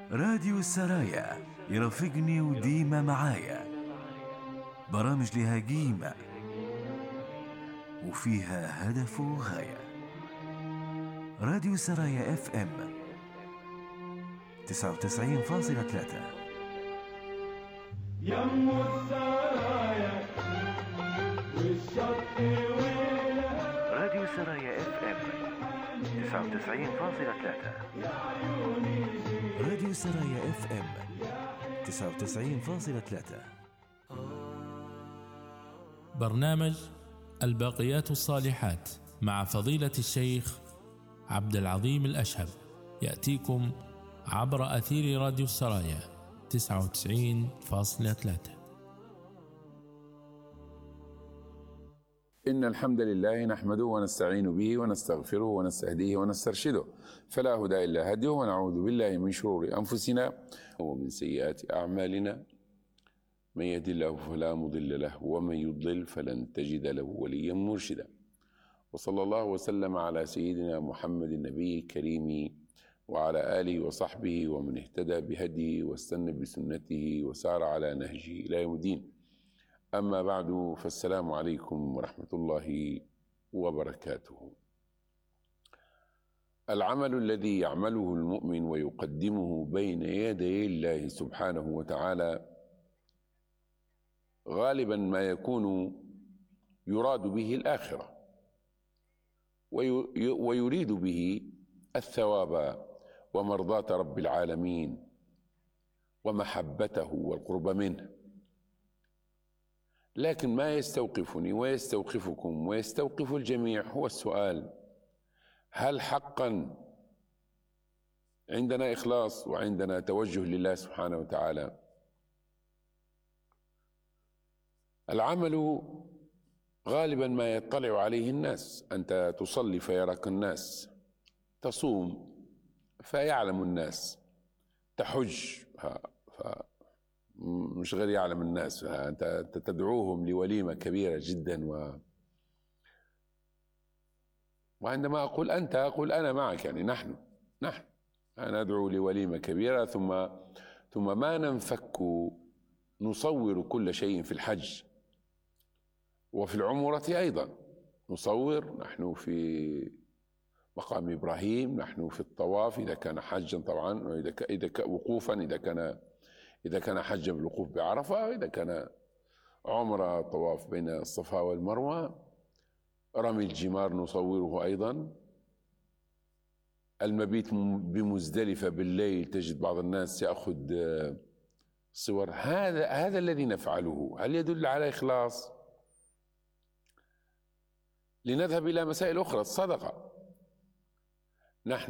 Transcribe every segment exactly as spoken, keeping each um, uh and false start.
راديو السرايا يرافقني وديما معايا، برامج لها قيمة وفيها هدف وغاية. راديو السرايا اف ام تسعة وتسعين فاصلة ثلاثة. يم السرايا والشط ويلها. راديو السرايا اف ام تسعة وتسعين فاصلة ثلاثة. راديو السرايا اف ام تسعة وتسعين فاصلة ثلاثة. برنامج الباقيات الصالحات مع فضيلة الشيخ عبد العظيم الأشهب يأتيكم عبر أثير راديو السرايا تسعة وتسعين فاصلة ثلاثة. إن الحمد لله نحمده ونستعين به ونستغفره ونستهديه ونسترشده، فلا هدى إلا هديه، ونعوذ بالله من شرور أنفسنا ومن سيئات أعمالنا، من يهد الله فلا مضل له ومن يضلل فلن تجد له وليا مرشدا. وصلى الله وسلم على سيدنا محمد النبي الكريم وعلى آله وصحبه ومن اهتدى بهديه واستنى بسنته وسار على نهجه إلى يوم الدين. أما بعد، فالسلام عليكم ورحمة الله وبركاته. العمل الذي يعمله المؤمن ويقدمه بين يدي الله سبحانه وتعالى غالبا ما يكون يراد به الآخرة ويريد به الثواب ومرضاة رب العالمين ومحبته والقرب منه. لكن ما يستوقفني ويستوقفكم ويستوقف الجميع هو السؤال: هل حقا عندنا إخلاص وعندنا توجه لله سبحانه وتعالى؟ العمل غالبا ما يطلع عليه الناس. أنت تصلي فيراك الناس، تصوم فيعلم الناس، تحج ف... مش غير يعلم الناس، أنت تدعوهم لوليمة كبيرة جدا و... وعندما أقول أنت أقول أنا معك، يعني نحن نحن أنا أدعو لوليمة كبيرة، ثم ثم ما ننفك نصور كل شيء في الحج وفي العمرة أيضا نصور. نحن في مقام إبراهيم، نحن في الطواف إذا كان حجا طبعا، وإذا ك... إذا ك... وقوفا إذا كان إذا كان حجا بالوقوف بعرفة، وإذا كان عمرة طواف بين الصفا والمروة، رمي الجمار نصوره أيضا، المبيت بمزدلفة بالليل تجد بعض الناس يأخذ صور. هذا هذا الذي نفعله هل يدل على إخلاص؟ لنذهب إلى مسائل أخرى. الصدقة، نحن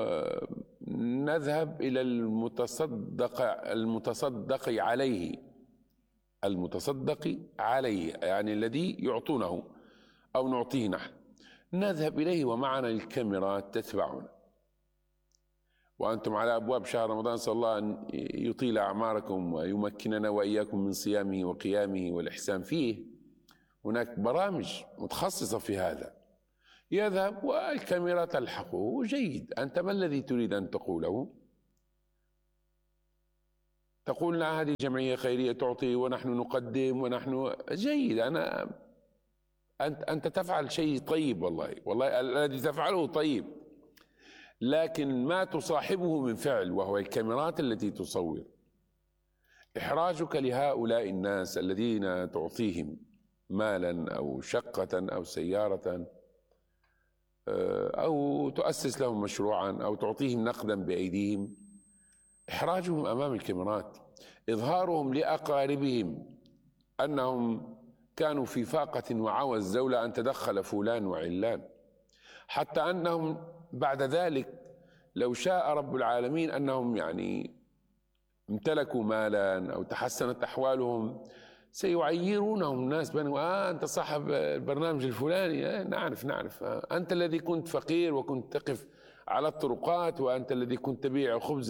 نذهب إلى المتصدق المتصدق عليه المتصدق عليه يعني الذي يعطونه أو نعطيه نحن، نذهب إليه ومعنا الكاميرات تتبعنا، وأنتم على أبواب شهر رمضان، نسأل الله أن يطيل أعماركم ويمكننا وإياكم من صيامه وقيامه والإحسان فيه. هناك برامج متخصصة في هذا، يذهب والكاميرا تلحقه. جيد، أنت ما الذي تريد أن تقوله؟ تقول لنا هذه جمعية خيرية تعطي ونحن نقدم ونحن جيد. أنا أنت أنت تفعل شيء طيب، والله والله الذي تفعله طيب، لكن ما تصاحبه من فعل وهو الكاميرات التي تصور. إحراجك لهؤلاء الناس الذين تعطيهم مالا أو شقة أو سيارة أو تؤسس لهم مشروعا أو تعطيهم نقدا بأيديهم، إحراجهم أمام الكاميرات، إظهارهم لأقاربهم أنهم كانوا في فاقة وعوز لولا أن تدخل فلان وعلان، حتى أنهم بعد ذلك لو شاء رب العالمين أنهم يعني امتلكوا مالا أو تحسنت أحوالهم سيعيرونهم الناس بأنه آه أنت صاحب البرنامج الفلاني، آه نعرف نعرف آه أنت الذي كنت فقير وكنت تقف على الطرقات، وأنت الذي كنت تبيع خبز.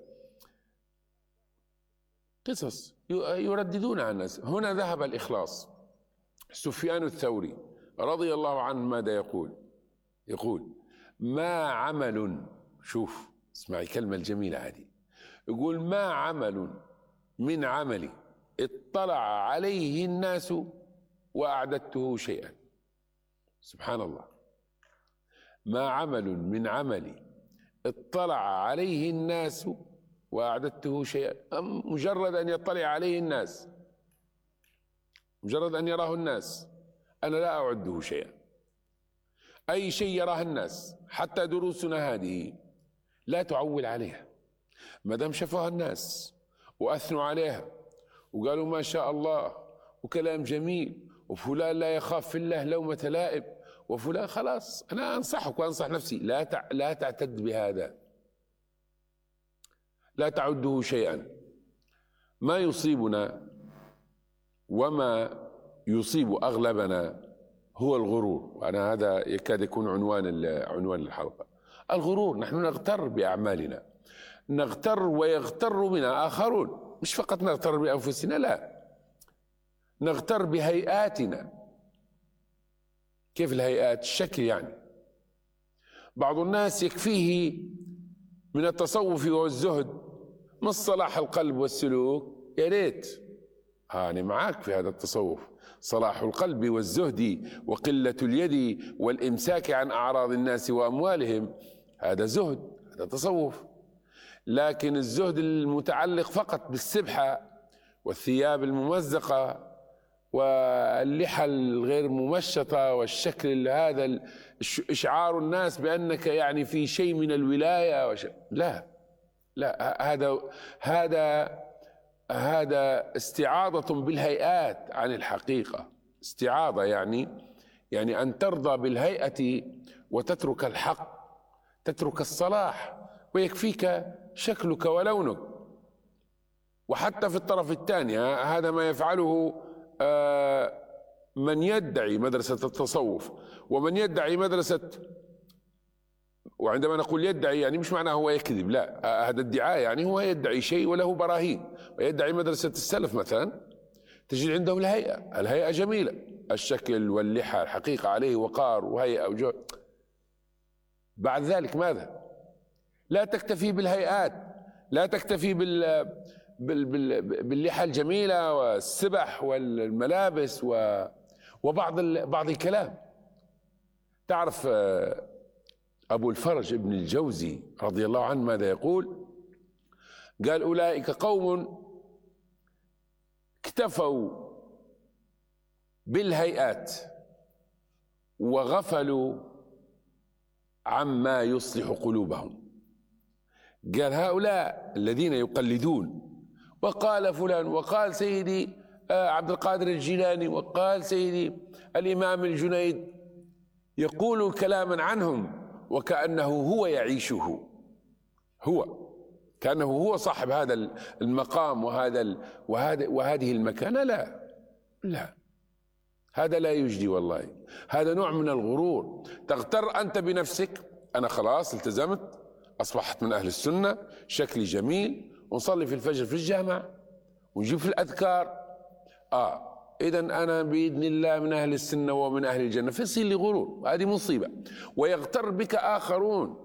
قصص يرددون عن الناس. هنا ذهب الإخلاص. سفيان الثوري رضي الله عنه ماذا يقول؟ يقول: ما عمل، شوف اسمعي الكلمة الجميلة هذه، يقول ما عمل من عملي اطلع عليه الناس وأعددته شيئا. سبحان الله. ما عمل من عملي اطلع عليه الناس وأعددته شيئا. مجرد أن يطلع عليه الناس، مجرد أن يراه الناس، أنا لا أعده شيئا. أي شيء يراه الناس، حتى دروسنا هذه لا تعول عليها، ما دام شافوها الناس وأثنوا عليها وقالوا ما شاء الله وكلام جميل وفلان لا يخاف في الله لومة لائم وفلان، خلاص أنا أنصحك وأنصح نفسي لا تع... لا تعتد بهذا، لا تعده شيئا. ما يصيبنا وما يصيب أغلبنا هو الغرور، وأنا هذا يكاد يكون عنوان عنوان الحلقة. الغرور، نحن نغتر بأعمالنا، نغتر ويغتر بنا آخرون، مش فقط نغتر بأنفسنا، لا، نغتر بهيئاتنا. كيف الهيئات؟ الشكل يعني. بعض الناس يكفيه من التصوف والزهد مش صلاح القلب والسلوك، يا ريت أنا معاك في هذا التصوف، صلاح القلب والزهد وقلة اليد والإمساك عن أعراض الناس وأموالهم، هذا زهد، هذا تصوف. لكن الزهد المتعلق فقط بالسبحة والثياب الممزقة واللحى الغير ممشطة والشكل هذا، إشعار الناس بأنك يعني في شيء من الولاية وش... لا لا، هذا هذا هذا استعاضة بالهيئات عن الحقيقة. استعاضة يعني يعني أن ترضى بالهيئة وتترك الحق، تترك الصلاح، ويكفيك شكلك ولونك. وحتى في الطرف الثاني هذا ما يفعله من يدعي مدرسة التصوف ومن يدعي مدرسة، وعندما نقول يدعي يعني مش معناه هو يكذب، لا، هذا ادعاء يعني هو يدعي شيء وله براهين. ويدعي مدرسة السلف مثلا، تجد عنده الهيئة، الهيئة جميلة، الشكل واللحى، الحقيقة عليه وقار وهيئة وجو. بعد ذلك ماذا؟ لا تكتفي بالهيئات، لا تكتفي بال بال بال باللحى الجميلة والسبح والملابس و وبعض ال... بعض الكلام. تعرف أبو الفرج ابن الجوزي رضي الله عنه ماذا يقول؟ قال أولئك قوم اكتفوا بالهيئات وغفلوا عما يصلح قلوبهم. قال هؤلاء الذين يقلدون، وقال فلان، وقال سيدي عبد القادر الجيلاني، وقال سيدي الإمام الجنيد، يقول كلاما عنهم وكأنه هو يعيشه، هو كأنه هو صاحب هذا المقام وهذا وهذا وهذه المكانة. لا لا، هذا لا يجدي والله، هذا نوع من الغرور. تغتر أنت بنفسك، أنا خلاص التزمت، أصبحت من أهل السنة، شكلي جميل، ونصلي في الفجر في الجامع ونجيب في الأذكار، آه إذا أنا بإذن الله من أهل السنة ومن أهل الجنة، فيصير لي غرور، هذه مصيبة. ويغتر بك آخرون،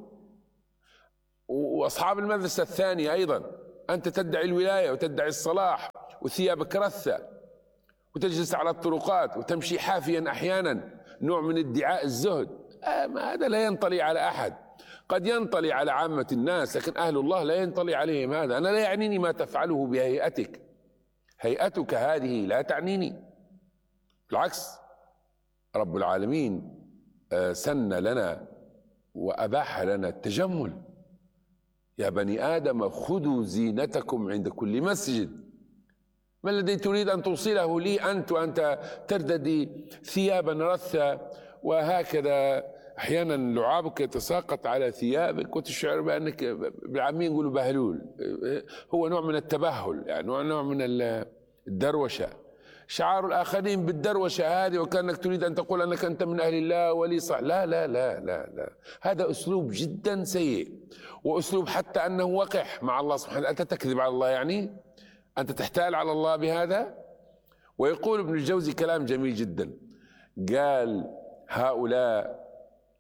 وأصحاب المدرسة الثانية أيضا، أنت تدعي الولاية وتدعي الصلاح وثيابك رثة وتجلس على الطرقات وتمشي حافيا أحيانا، نوع من ادعاء الزهد. آه ما هذا لا ينطلي على أحد، قد ينطلي على عامة الناس، لكن أهل الله لا ينطلي عليهم هذا. أنا لا يعنيني ما تفعله بهيئتك، هيئتك هذه لا تعنيني، بالعكس رب العالمين سن لنا وأباح لنا التجمل. يا بني آدم خذوا زينتكم عند كل مسجد. ما الذي تريد أن توصله لي أنت وأنت ترتدي ثيابا رثة وهكذا، أحيانا لعابك يتساقط على ثيابك وتشعر بأنك، بالعامية يقولوا بهلول، هو نوع من التبهل، يعني نوع من الدروشة، شعار الآخرين بالدروشة هذه، وكأنك تريد أن تقول أنك أنت من أهل الله ولي صح. لا لا لا لا لا، هذا أسلوب جدا سيء، وأسلوب حتى أنه وقح مع الله سبحانه. أنت تكذب على الله، يعني أنت تحتال على الله بهذا. ويقول ابن الجوزي كلام جميل جدا، قال هؤلاء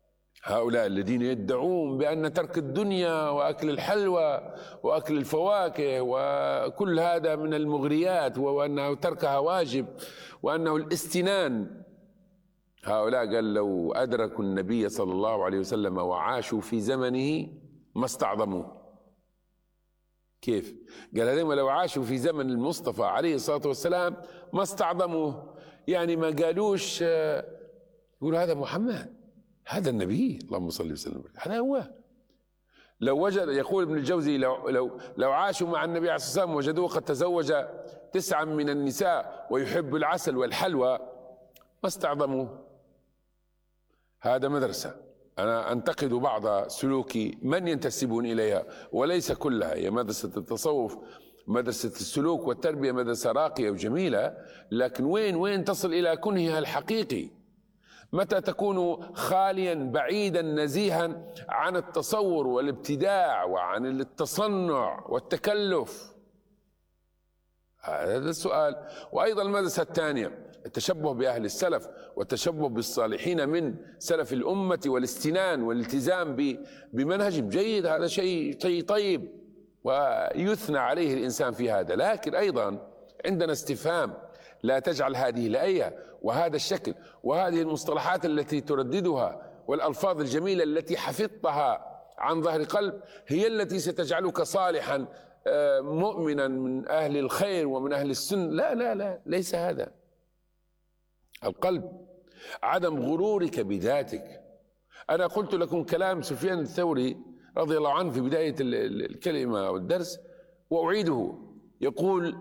هؤلاء الذين يدعون بأن ترك الدنيا وأكل الحلوى وأكل الفواكه وكل هذا من المغريات، وأنه تركها واجب، وأنه الاستنان. هؤلاء قال لو أدركوا النبي صلى الله عليه وسلم وعاشوا في زمنه ما استعظموه. كيف؟ قال هذين لو عاشوا في زمن المصطفى عليه الصلاة والسلام ما استعظموه، يعني ما قالوش يقولوا هذا محمد، هذا النبي، اللهم صل وسلم، هذا هو. لو وجد، يقول ابن الجوزي، لو لو لو عاشوا مع النبي عليه الصلاة والسلام وجدوه قد تزوج تسعا من النساء ويحب العسل والحلوى ما استعظموه. هذا مدرسة. أنا أنتقد بعض سلوك من ينتسبون إليها وليس كلها. هي مدرسة التصوف، مدرسة السلوك والتربية مدرسة راقية وجميلة، لكن وين وين تصل إلى كنهها الحقيقي؟ متى تكون خاليا بعيدا نزيها عن التصور والابتداع وعن التصنع والتكلف؟ هذا السؤال. وأيضا المدرسة الثانية التشبه بأهل السلف والتشبه بالصالحين من سلف الأمة والاستنان والالتزام بمنهج جيد، هذا شيء طيب ويثنى عليه الإنسان في هذا. لكن أيضا عندنا استفهام، لا تجعل هذه الآية وهذا الشكل وهذه المصطلحات التي ترددها والألفاظ الجميلة التي حفظتها عن ظهر قلب هي التي ستجعلك صالحا مؤمنا من أهل الخير ومن أهل السنة. لا لا لا، ليس هذا. القلب عدم غرورك بذاتك. أنا قلت لكم كلام سفيان الثوري رضي الله عنه في بداية الكلمة والدرس وأعيده، يقول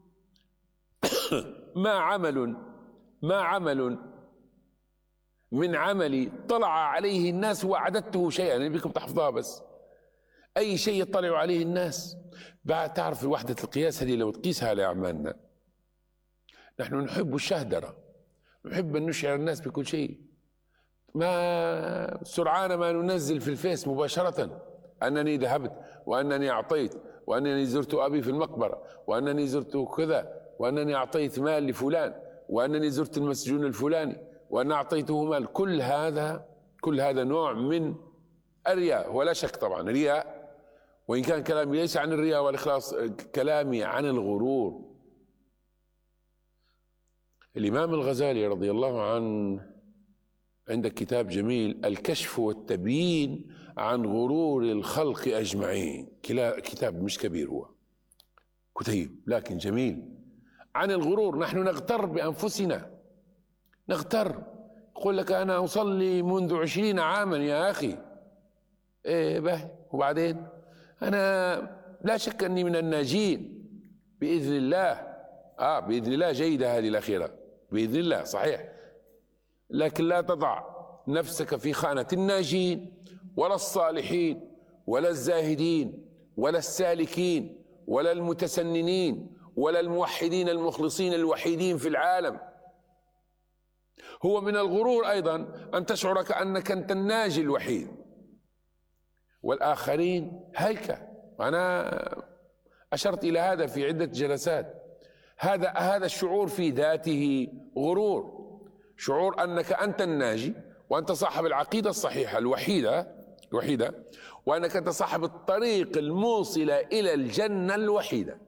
ما عمل ما عمل من عملي طلع عليه الناس وعددته شيئا، يعني بكم تحفظها، بس أي شيء يطلع عليه الناس. بعد تعرف وحدة القياس هذه لو تقيسها لأعمالنا، نحن نحب الشهدرة، نحب أن نشعر الناس بكل شيء. ما سرعان ما ننزل في الفيس مباشرة أنني ذهبت وأنني أعطيت وأنني زرت أبي في المقبرة وأنني زرت كذا وأنني أعطيت مال لفلان وأنني زرت المسجون الفلاني وأن أعطيته مال. كل هذا كل هذا نوع من الرياء، ولا شك طبعا رياء، وإن كان كلامي ليس عن الرياء والإخلاص، كلامي عن الغرور. الإمام الغزالي رضي الله عنه عندك كتاب جميل، الكشف والتبيين عن غرور الخلق أجمعين، كتاب مش كبير، هو كتيب لكن جميل عن الغرور. نحن نغتر بأنفسنا، نغتر. يقول لك أنا أصلي منذ عشرين عاما يا أخي، إيه به، وبعدين أنا لا شك أني من الناجين بإذن الله. آه بإذن الله جيدة هذه الأخيرة، بإذن الله صحيح، لكن لا تضع نفسك في خانة الناجين ولا الصالحين ولا الزاهدين ولا السالكين ولا المتسننين ولا الموحدين المخلصين الوحيدين في العالم. هو من الغرور أيضا أن تشعر كأنك أنت الناجي الوحيد والآخرين هيك. أنا أشرت إلى هذا في عدة جلسات. هذا هذا الشعور في ذاته غرور، شعور أنك أنت الناجي وأنت صاحب العقيدة الصحيحة الوحيدة الوحيدة وأنك أنت صاحب الطريق الموصل إلى الجنة الوحيدة.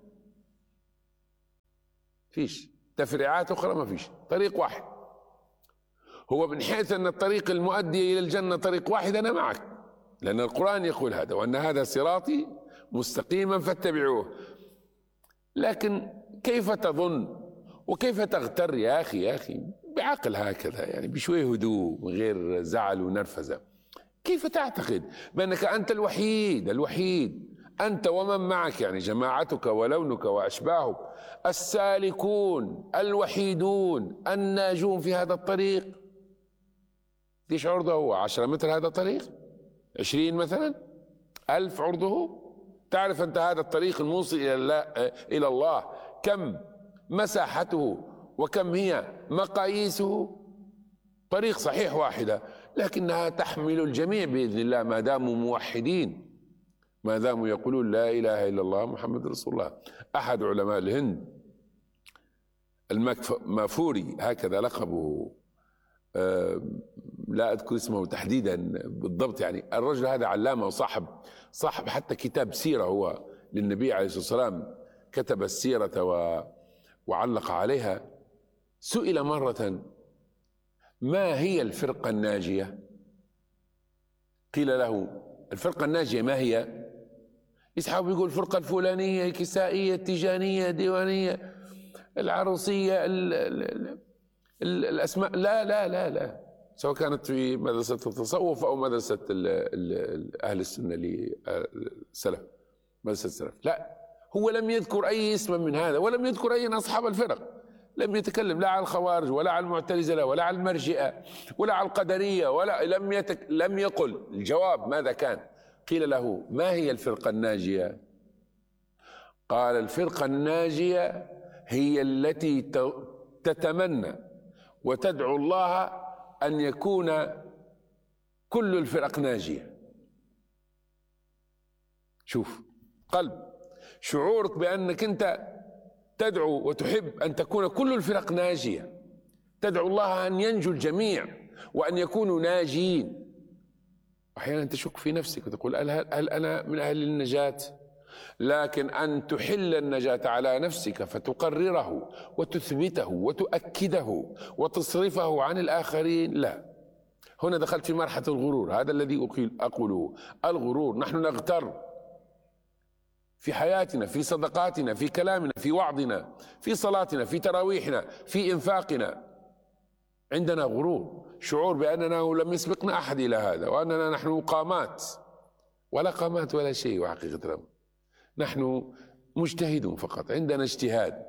فيش تفريعات أخرى، ما فيش، طريق واحد. هو من حيث أن الطريق المؤدي إلى الجنة طريق واحد أنا معك، لأن القرآن يقول هذا، وأن هذا صراطي مستقيما فاتبعوه. لكن كيف تظن وكيف تغتر يا أخي يا أخي بعقل هكذا، يعني بشوية هدوء من غير زعل ونرفزة، كيف تعتقد بأنك أنت الوحيد الوحيد أنت ومن معك، يعني جماعتك ولونك وأشباهك، السالكون الوحيدون الناجون في هذا الطريق؟ ليش عرضه هو عشرة متر هذا الطريق؟ عشرين مثلا؟ ألف عرضه؟ تعرف أنت هذا الطريق الموصل إلى الله, إلى الله كم مساحته وكم هي مقاييسه؟ طريق صحيح واحدة، لكنها تحمل الجميع بإذن الله ما داموا موحدين، ما داموا يقولون لا إله إلا الله محمد رسول الله. أحد علماء الهند المافوري هكذا لقبه، لا أذكر اسمه تحديدا بالضبط، يعني الرجل هذا علامة وصاحب صاحب حتى كتاب سيرة هو للنبي عليه الصلاة والسلام، كتب السيرة و وعلق عليها. سئل مرة ما هي الفرقة الناجية؟ قيل له الفرقة الناجية ما هي؟ يسحب يقول الفرقة الفلانية، الكسائية، التيجانية، الديوانية، العروسية، ال ال ال الأسماء. لا لا لا لا، سواء كانت في مدرسة التصوف أو مدرسة ال ال أهل السنة للسلف، مدرسة السلف. لا، هو لم يذكر أي اسم من هذا، ولم يذكر أي أصحاب الفرق. لم يتكلم لا على الخوارج ولا على المعتزلة ولا على المرجئة ولا على القدرية، ولا لم يتك لم يقل. الجواب ماذا كان؟ قيل له ما هي الفرقة الناجية؟ قال الفرقة الناجية هي التي تتمنى وتدعو الله أن يكون كل الفرق ناجية. شوف قلب، شعورك بأنك أنت تدعو وتحب أن تكون كل الفرق ناجية، تدعو الله أن ينجو الجميع وأن يكونوا ناجين. أحيانا تشك في نفسك وتقول هل, هل أنا من أهل النجاة؟ لكن أن تحل النجاة على نفسك فتقرره وتثبته وتؤكده وتصرفه عن الآخرين، لا. هنا دخلت في مرحلة الغرور، هذا الذي أقوله، الغرور. نحن نغتر في حياتنا، في صدقاتنا، في كلامنا، في وعظنا، في صلاتنا، في تراويحنا، في إنفاقنا. عندنا غرور، شعور بأننا لم يسبقنا أحد إلى هذا، وأننا نحن قامات، ولا قامات ولا شيء. وحقيقة الأمر نحن مجتهدون فقط، عندنا اجتهاد.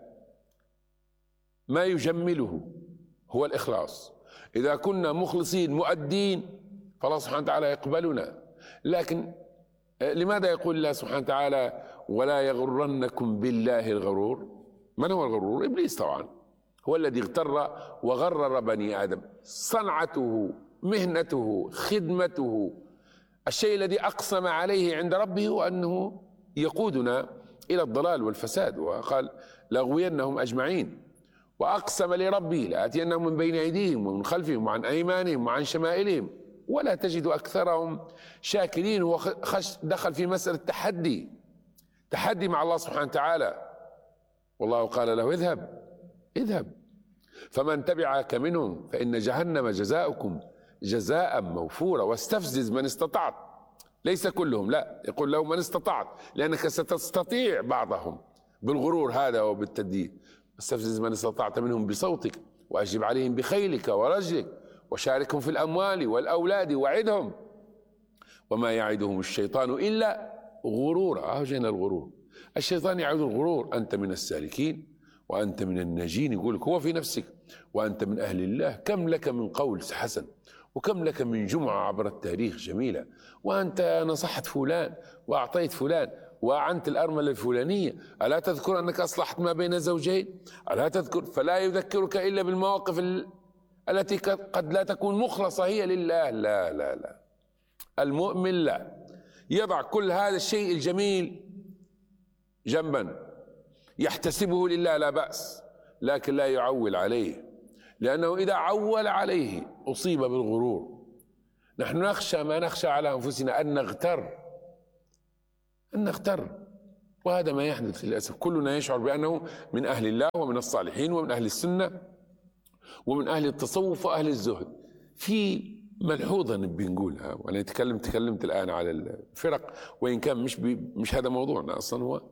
ما يجمله هو الإخلاص. إذا كنا مخلصين مؤدين فالله سبحانه وتعالى يقبلنا. لكن لماذا يقول الله سبحانه وتعالى ولا يغرنكم بالله الغرور؟ من هو الغرور؟ إبليس طبعا، هو الذي اغتر وغرر بني آدم. صنعته، مهنته، خدمته، الشيء الذي أقسم عليه عند ربه وأنه يقودنا إلى الضلال والفساد، وقال لأغوينهم أجمعين. وأقسم لربي لآتينهم من بين أيديهم ومن خلفهم وعن أيمانهم وعن شمائلهم ولا تجد أكثرهم شاكرين. ودخل في مسألة تحدي، تحدي مع الله سبحانه وتعالى. والله قال له اذهب اذهب فمن تبعك منهم فإن جهنم جزاؤكم جزاء موفورا واستفزز من استطعت. ليس كلهم، لا، يقول له من استطعت، لأنك ستستطيع بعضهم بالغرور هذا وبالتدليل. استفزز من استطعت منهم بصوتك وأجب عليهم بخيلك ورجلك وشاركهم في الأموال والأولاد وعدهم وما يعدهم الشيطان إلا غرورا. أهو جينا الغرور. الشيطان يعد الغرور، أنت من السالكين وأنت من الناجين، يقول لك هو في نفسك، وأنت من أهل الله. كم لك من قول حسن، وكم لك من جمعة عبر التاريخ جميلة، وأنت نصحت فلان وأعطيت فلان وأعنت الأرملة الفلانية. ألا تذكر أنك أصلحت ما بين الزوجين؟ ألا تذكر؟ فلا يذكرك إلا بالمواقف التي قد لا تكون مخلصة هي لله. لا لا لا، المؤمن لا، يضع كل هذا الشيء الجميل جنبا، يحتسبه لله لا بأس، لكن لا يعول عليه، لأنه إذا عول عليه أصيب بالغرور. نحن نخشى ما نخشى على أنفسنا أن نغتر، أن نغتر، وهذا ما يحدث للأسف. كلنا يشعر بأنه من أهل الله ومن الصالحين ومن أهل السنة ومن أهل التصوف وأهل الزهد. في ملحوظة نبي نقولها، وأنا تكلمت تكلمت الآن على الفرق، وإن كان مش مش هذا موضوعنا أصلا، هو